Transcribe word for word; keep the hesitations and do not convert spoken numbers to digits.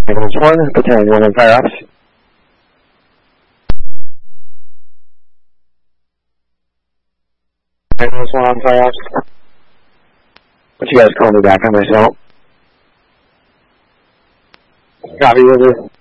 Ambulance one, Battalion one on fire ops. Ambulance one on fire ops. What you guys call me back on my cell? Copy, River.